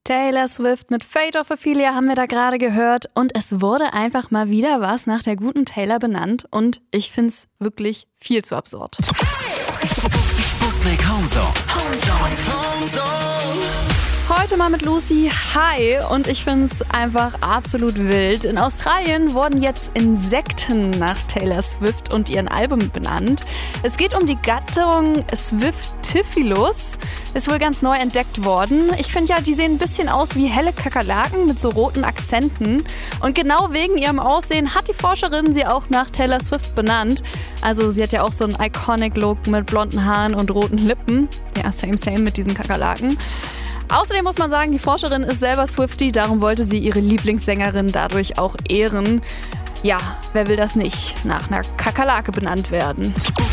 Taylor Swift mit Fate of Ophelia haben wir da gerade gehört und es wurde einfach mal wieder was nach der guten Taylor benannt und ich find's wirklich viel zu absurd. Sputnik Homezone. Heute mal mit Lucy. Hi, und ich find's einfach absolut wild. In Australien wurden jetzt Insekten nach Taylor Swift und ihren Album benannt. Es geht um die Gattung Swiftifilus. Ist wohl ganz neu entdeckt worden. Ich finde ja, die sehen ein bisschen aus wie helle Kakerlaken mit so roten Akzenten. Und genau wegen ihrem Aussehen hat die Forscherin sie auch nach Taylor Swift benannt. Also sie hat ja auch so einen Iconic-Look mit blonden Haaren und roten Lippen. Ja, same mit diesen Kakerlaken. Außerdem muss man sagen, die Forscherin ist selber Swiftie, darum wollte sie ihre Lieblingssängerin dadurch auch ehren. Ja, wer will das nicht nach einer Kakerlake benannt werden?